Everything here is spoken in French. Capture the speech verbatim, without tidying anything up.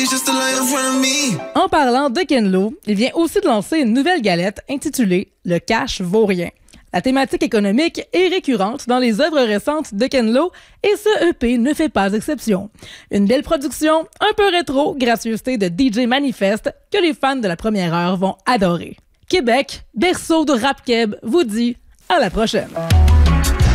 En parlant de Ken Lo, il vient aussi de lancer une nouvelle galette intitulée « Le cash vaut rien ». La thématique économique est récurrente dans les œuvres récentes de Ken Lo et ce E P ne fait pas exception. Une belle production, un peu rétro, gracieuseté de D J Manifest que les fans de la première heure vont adorer. Québec, berceau de rap keb, vous dit à la prochaine.